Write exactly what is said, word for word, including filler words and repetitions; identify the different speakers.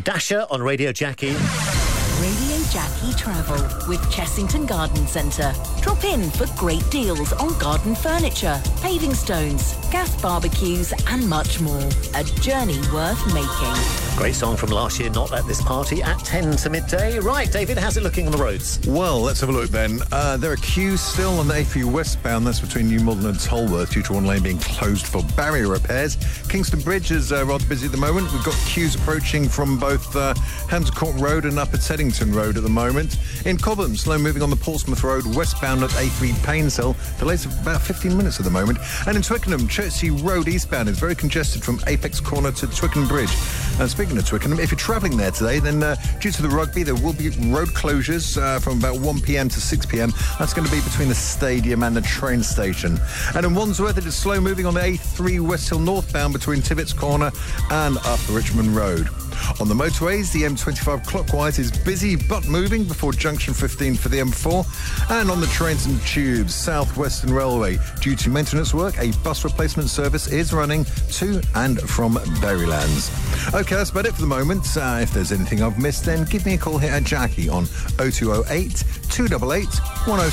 Speaker 1: Dasher on Radio Jackie.
Speaker 2: Radio Jackie Travel with Chessington Garden Centre. Drop in for great deals on garden furniture, paving stones, gas barbecues and much more. A journey worth making.
Speaker 1: Great song from last year, Not At This Party, at ten to midday. Right, David, how's it looking on the roads?
Speaker 3: Well, let's have a look then. Uh, there are queues still on the A three westbound. That's between New Malden and Tolworth due to one lane being closed for barrier repairs. Kingston Bridge is uh, rather busy at the moment. We've got queues approaching from both uh, Hampton Court Road and Upper Teddington Road at the moment. In Cobham, slow moving on the Portsmouth Road westbound at A three Painshill. Delays of about fifteen minutes at the moment. And in Twickenham, Chertsey Road eastbound is very congested from Apex Corner to Twickenham Bridge. And speaking of Twickenham, if you're travelling there today, then uh, due to the rugby, there will be road closures uh, from about one p m to six p m. That's going to be between the stadium and the train station. And in Wandsworth, it is slow moving on the A three West Hill northbound between Tibbets Corner and Upper Richmond Road. On the motorways, the M twenty-five clockwise is busy but moving before junction fifteen for the M four. And on the trains and tubes, South Western Railway, due to maintenance work, a bus replacement service is running to and from Berrylands. OK, that's about it for the moment. Uh, if there's anything I've missed, then give me a call here at Jackie on oh two oh eight, two eight eight, one oh